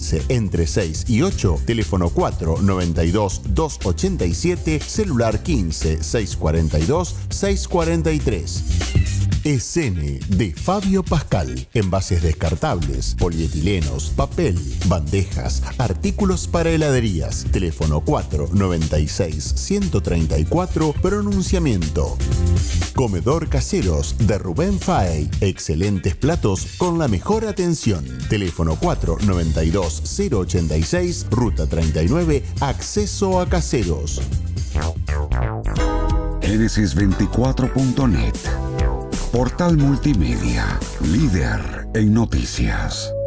15 entre 6 y 8, teléfono 492-287, celular 15-642-643. Escene de Fabio Pascal. Envases descartables, polietilenos, papel, bandejas, artículos para heladerías. Teléfono 496-134, pronunciamiento. Comedor Caseros de Rubén Faey. Excelentes platos con la mejor atención. Teléfono 492-086, ruta 39, acceso a Caseros. Génesis24.net. Portal multimedia, líder en noticias.